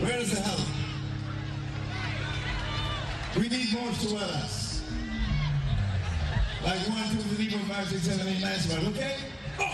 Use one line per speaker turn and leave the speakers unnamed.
Where's the help? We need more swellas. Like 1, 2, 3, 4, 5, 6, 7, 8, 9 swellas, okay? Oh.